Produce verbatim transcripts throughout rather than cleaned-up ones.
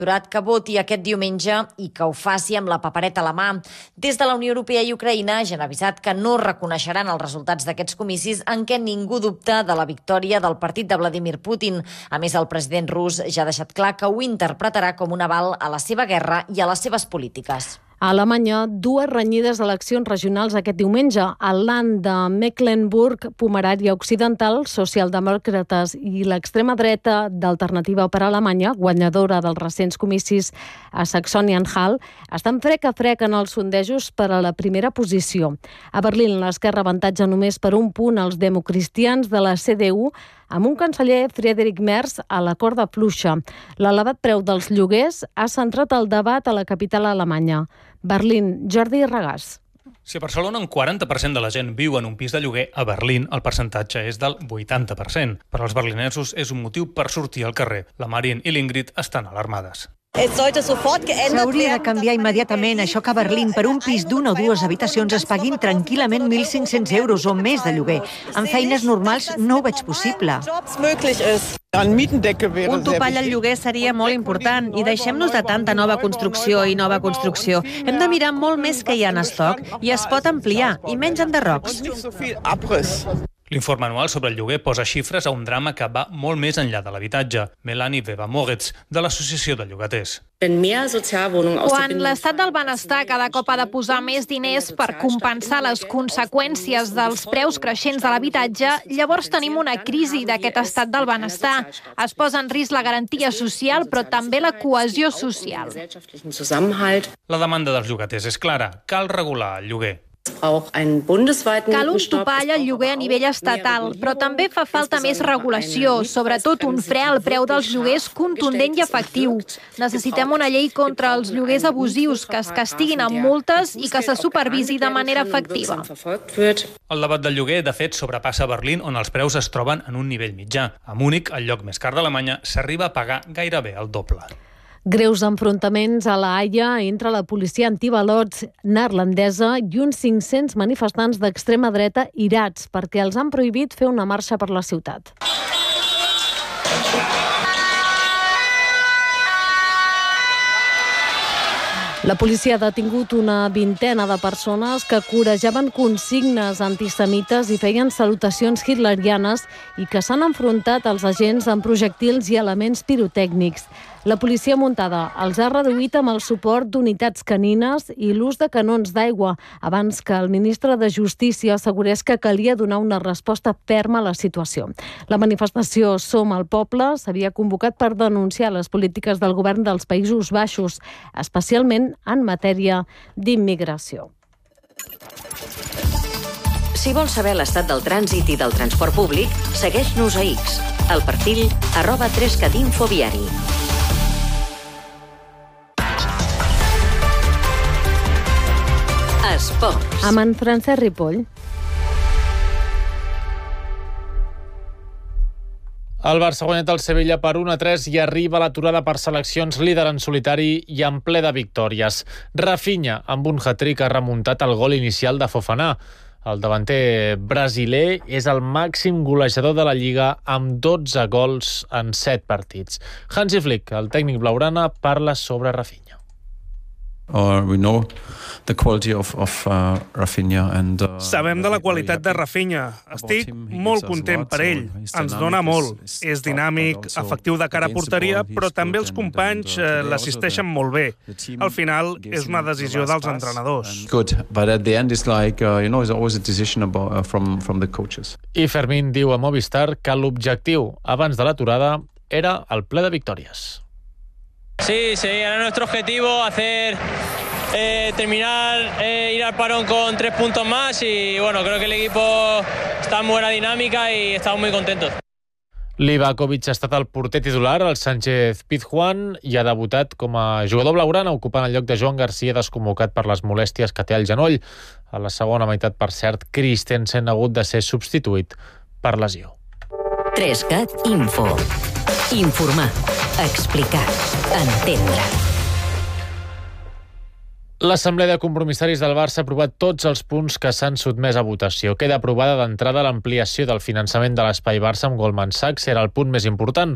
Durat que voti aquest diumenge i que ho faci amb la papereta a la mà. Des de la Unió Europea i Ucraïna ja han avisat que no reconeixeran els resultats d'aquests comicis en què ningú dubta de la victòria del partit de Vladimir Putin. A més, el president rus ja ha deixat clar que ho interpretarà com un aval a la seva guerra i a les seves polítiques. A Alemanya, dues renyides eleccions regionals aquest diumenge. Al Land de Mecklenburg-Pomerània Occidental, socialdemòcrates i l'extrema dreta d'Alternativa per Alemanya, guanyadora dels recents comicis a Saxònia-Anhalt, estan frec a frec en els sondejos per a la primera posició. A Berlín, l'esquerra avantatja només per un punt els democristians de la C D U, amb un canceller, Friedrich Merz, a la corda fluixa. L'elevat preu dels lloguers ha centrat el debat a la capital alemanya. Berlín, Jordi Regàs. Si a Barcelona un quaranta per cent de la gent viu en un pis de lloguer, a Berlín el percentatge és del vuitanta per cent. Per als berlinesos és un motiu per sortir al carrer. La Marin i l'Ingrid estan alarmades. S'hauria de canviar immediatament això que a Berlín per un pis d'una o dues habitacions es paguin tranquil·lament mil cinc-cents euros o més de lloguer. En feines normals no ho veig possible. Un topall al lloguer seria molt important i deixem-nos de tanta nova construcció i nova construcció. Hem de mirar molt més que hi ha en estoc i es pot ampliar, i menys enderrocs. L'informe anual sobre el lloguer posa xifres a un drama que va molt més enllà de l'habitatge. Melanie Weber-Moritz, de l'Associació de Llogaters. Quan l'estat del benestar cada cop ha de posar més diners per compensar les conseqüències dels preus creixents de l'habitatge, llavors tenim una crisi d'aquest estat del benestar. Es posa en risc la garantia social, però també la cohesió social. La demanda dels llogaters és clara. Cal regular el lloguer. Cal un topall al lloguer a nivell estatal, però també fa falta més regulació, sobretot un fre al preu dels lloguers contundent i efectiu. Necessitem una llei contra els lloguers abusius, que es castiguin amb multes i que se supervisi de manera efectiva. El debat del lloguer, de fet, sobrepassa Berlín, on els preus es troben en un nivell mitjà. A Múnich, el lloc més car d'Alemanya, s'arriba a pagar gairebé el doble. Greus enfrontaments a la Haia entre la policia antibalots neerlandesa i uns cinc-cents manifestants d'extrema dreta irats perquè els han prohibit fer una marxa per la ciutat. La policia ha detingut una vintena de persones que corejaven consignes antisemites i feien salutacions hitlerianes i que s'han enfrontat als agents amb projectils i elements pirotècnics. La policia muntada els ha reduït amb el suport d'unitats canines i l'ús de canons d'aigua, abans que el ministre de Justícia assegurés que calia donar una resposta ferma a la situació. La manifestació Som el Poble s'havia convocat per denunciar les polítiques del govern dels Països Baixos, especialment en matèria d'immigració. Si vols saber l'estat del trànsit i del transport públic, segueix-nos a X, al perfil arroba tres cat infoviari. Esports. Amb en Francesc Ripoll. El Barça ha guanyat el Sevilla per un a tres i arriba a l'aturada per seleccions, líder en solitari i en ple de victòries. Rafinha, amb un hat-trick, ha remuntat el gol inicial de Fofana. El davanter brasiler és el màxim golejador de la Lliga amb dotze gols en set partits. Hansi Flick, el tècnic blaugrana, parla sobre Rafinha. Or we know the quality of, of uh, Rafinha and, uh, Sabem de la qualitat de Rafinha. Estic molt content per ell. Ens dona molt. És dinàmic, efectiu de cara a porteria, però també els companys eh, l'assisteixen molt bé. Al final, és una decisió dels entrenadors. Good, but at the end it's like, uh, you know, it's always a decision about, uh, from, from the coaches. I Fermín diu a Movistar que l'objectiu abans de l'aturada era el ple de victòries. Sí, sí, era nuestro objetivo hacer eh, terminar, eh, ir al parón con tres puntos más y bueno, creo que el equipo está en buena dinámica y estamos muy contentos. Livakovic ha estat el porter titular, el Sánchez Pizjuán, i ha debutat com a jugador blaugrana, ocupant el lloc de Joan Garcia, desconvocat per les molèsties que té al genoll. A la segona meitat, per cert, Christensen ha hagut de ser substituït per lesió. tres cat Info. Informar, explicar, entendre. L'Assemblea de Compromissaris del Barça ha aprovat tots els punts que s'han sotmès a votació. Queda aprovada d'entrada l'ampliació del finançament de l'Espai Barça amb Goldman Sachs, era el punt més important,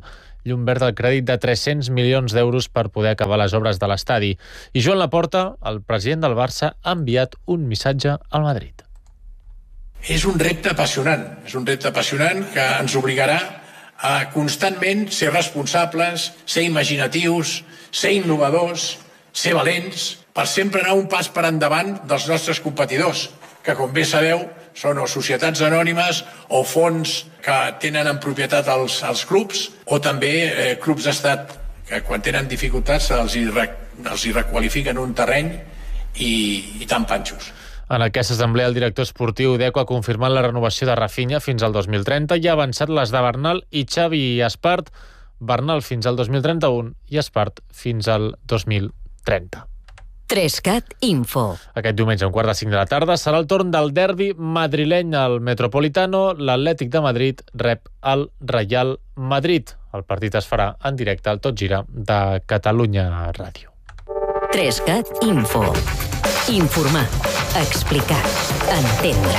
llum verd al crèdit de tres-cents milions d'euros per poder acabar les obres de l'estadi. I Joan Laporta, el president del Barça, ha enviat un missatge al Madrid. És un repte apassionant, és un repte apassionant que ens obligarà a constantment ser responsables, ser imaginatius, ser innovadors, ser valents, per sempre anar un pas per endavant dels nostres competidors, que, com bé sabeu, són o societats anònimes o fons que tenen en propietat els, els clubs, o també eh, clubs d'estat que, quan tenen dificultats, els hi, els hi requalifiquen un terreny i, i tan panxos. En aquesta assemblea, el director esportiu d'Eco ha confirmat la renovació de Rafinha fins al dos mil trenta i ha avançat les de Bernal i Xavi i Espart, Bernal fins al dos mil trenta-u i Espart fins al dos mil trenta. Trescat Info. Aquest diumenge, a un quart de cinc de la tarda, serà el torn del derbi madrileny al Metropolitano. L'Atlètic de Madrid rep el Real Madrid. El partit es farà en directe al Tot Gira de Catalunya Ràdio. Trescat Info. Informar, explicar, entendre.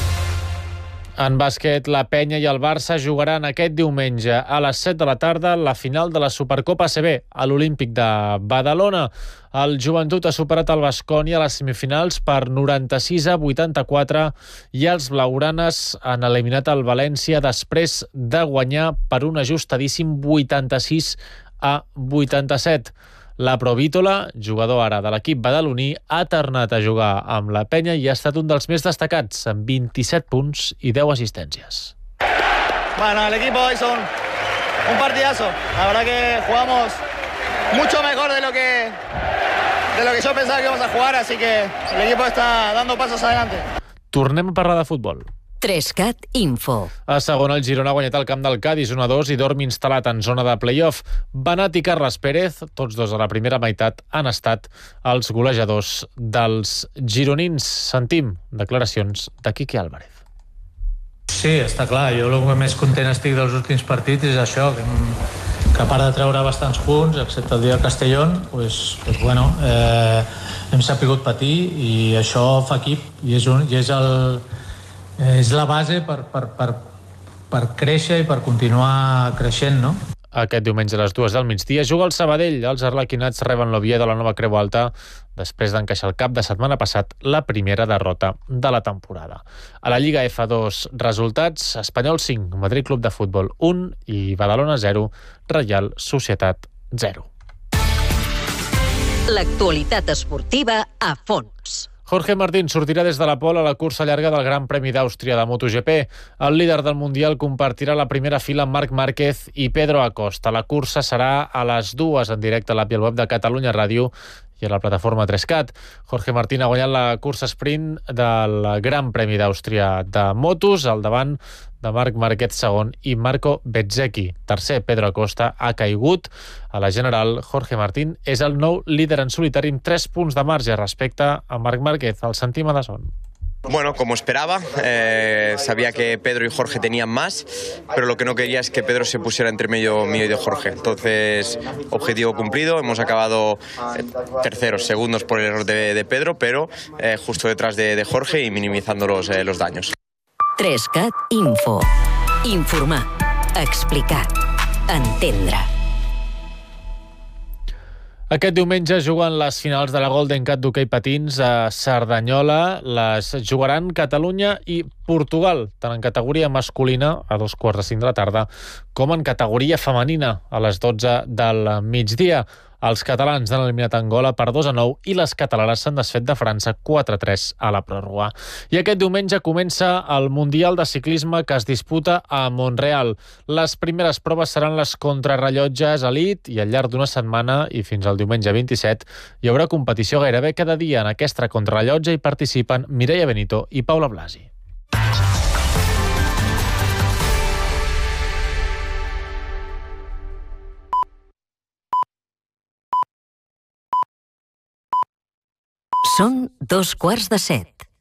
En bàsquet, la Penya i el Barça jugaran aquest diumenge a les set de la tarda la final de la Supercopa A C B a l'Olímpic de Badalona. El Joventut ha superat el Baskonia a les semifinals per noranta-sis a vuitanta-quatre i els blaugranes han eliminat el València després de guanyar per un ajustadíssim vuitanta-sis a vuitanta-set. La Provítola, jugador ara de l'equip badaloní, ha tornat a jugar amb la Penya i ha estat un dels més destacats, amb vint-i-set punts i deu assistències. Bueno, el equipo hizo un, un partidazo. La verdad que jugamos mucho mejor de lo que de lo que yo pensaba que íbamos a jugar, así que el equipo está dando pasos adelante. Tornem a parlar de futbol. Trescat Info. A segona, el Girona ha guanyat el camp del Cádiz un a dos i dorm instal·lat en zona de play-off. Benat i Carles Pérez, tots dos a la primera meitat, han estat els golejadors dels gironins. Sentim declaracions de Quique Álvarez. Sí, està clar. Jo el que més content estic dels últims partits és això, que, que a part de treure bastants punts, excepte el dia de Castellón, pues, pues bueno, eh, hem sapigut patir i això fa equip i és, un, i és el... és la base per, per, per, per créixer i per continuar creixent, no? Aquest diumenge a les dues del migdia juga el Sabadell. Els arlequinats reben l'Oviedo a la nova Creu Alta després d'encaixar el cap de setmana passat la primera derrota de la temporada. A la Lliga F dos, resultats: Espanyol cinc, Madrid Club de Futbol un i Badalona zero, Reial Societat zero. L'actualitat esportiva a fons. Jorge Martín sortirà des de la pole a la cursa llarga del Gran Premi d'Àustria de MotoGP. El líder del Mundial compartirà la primera fila amb Marc Márquez i Pedro Acosta. La cursa serà a les dues en directe a l'app i al web de Catalunya Ràdio i a la plataforma trescat. Jorge Martín ha guanyat la cursa sprint del Gran Premi d'Àustria de motos, al davant de Marc Márquez segon i Marco Bezzecchi tercer. Pedro Acosta ha caigut. A la general, Jorge Martín és el nou líder en solitari amb tres punts de marge respecte a Marc Márquez. El sentim a Dazón. Bueno, como esperaba, eh, sabía que Pedro y Jorge tenían más, pero lo que no quería es que Pedro se pusiera entre medio mío y de Jorge. Entonces, objetivo cumplido, hemos acabado eh, terceros, segundos por el error de, de Pedro, pero eh, justo detrás de, de Jorge y minimizando los, eh, los daños. Trescat Info. Informar, explicar, entendre. Aquest diumenge juguen les finals de la Golden Cup d'hoquei patins a Cerdanyola. Les jugaran Catalunya i Portugal, tant en categoria masculina, a dos quarts de cinc de la tarda, com en categoria femenina, a les dotze del migdia. Els catalans han eliminat Angola per dos a nou i les catalanes s'han desfet de França quatre a tres a la pròrroga. I aquest diumenge comença el Mundial de Ciclisme que es disputa a Montreal. Les primeres proves seran les contrarrellotges elit i al llarg d'una setmana i fins al diumenge vint-i-set hi haurà competició gairebé cada dia. En aquesta contrarrellotge hi participen Mireia Benito i Paula Blasi. Són dos quarts de set.